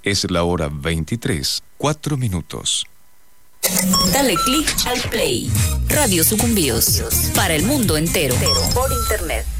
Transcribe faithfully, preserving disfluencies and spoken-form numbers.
Es la hora veintitrés, cuatro minutos. Dale click al play. Radio Sucumbíos. Para el mundo entero. Por internet.